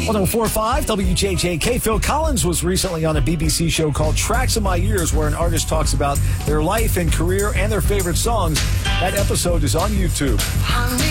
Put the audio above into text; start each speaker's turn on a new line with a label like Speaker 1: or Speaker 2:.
Speaker 1: 1045 WJJK. Phil Collins was recently on a BBC show called Tracks in My Ears, where an artist talks about their life and career and their favorite songs. That episode is on YouTube.